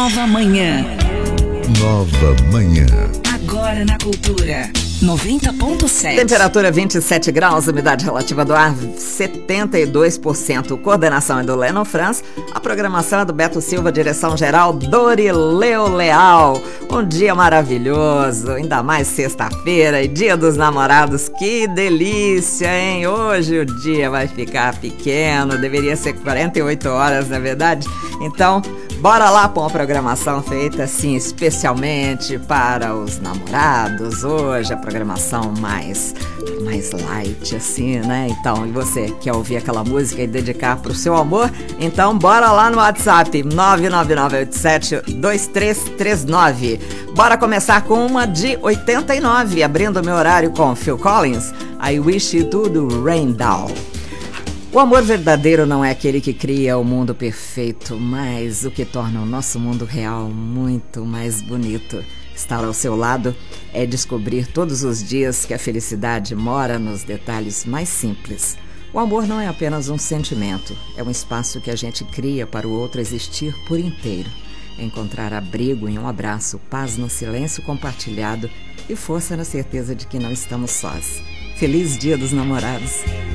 Nova Manhã. Nova Manhã. Agora na Cultura. 90.7. Temperatura 27 graus, umidade relativa do ar 72%. Coordenação é do Leno Franz. A programação é do Beto Silva, direção geral Dorileu Leal. Um dia maravilhoso, ainda mais sexta-feira e dia dos namorados. Que delícia, hein? Hoje o dia vai ficar pequeno, deveria ser 48 horas, na verdade. Então, bora lá com a programação feita assim especialmente para os namorados. Hoje a programação mais light assim, né? Então, e você quer ouvir aquela música e dedicar pro seu amor? Então bora lá no WhatsApp 999872339. Bora começar com uma de 89, abrindo meu horário com Phil Collins, I Wish You To do Rain Down. O amor verdadeiro não é aquele que cria o mundo perfeito, mas o que torna o nosso mundo real muito mais bonito. Estar ao seu lado é descobrir todos os dias que a felicidade mora nos detalhes mais simples. O amor não é apenas um sentimento, é um espaço que a gente cria para o outro existir por inteiro. Encontrar abrigo em um abraço, paz no silêncio compartilhado e força na certeza de que não estamos sós. Feliz Dia dos Namorados!